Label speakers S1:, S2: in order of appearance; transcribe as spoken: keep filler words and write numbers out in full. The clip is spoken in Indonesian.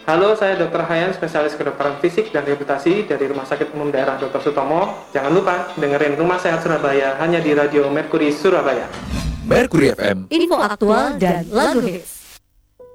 S1: Halo, saya dokter Hayan, spesialis kedokteran fisik dan rehabilitasi dari Rumah Sakit Umum Daerah dokter Sutomo. Jangan lupa dengerin Rumah Sehat Surabaya hanya di Radio Mercury Surabaya.
S2: Mercury F M.
S3: Info aktual dan lagu hits.